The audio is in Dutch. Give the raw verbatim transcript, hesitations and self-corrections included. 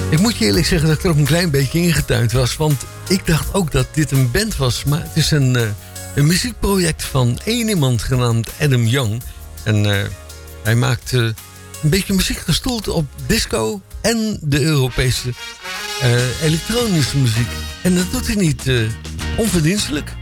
Ik moet je eerlijk zeggen dat ik er ook een klein beetje ingetuind was. Want ik dacht ook dat dit een band was. Maar het is een, uh, een muziekproject van één iemand genaamd Adam Young. En uh, hij maakt uh, een beetje muziek gestoeld op disco en de Europese uh, elektronische muziek. En dat doet hij niet uh, onverdienstelijk.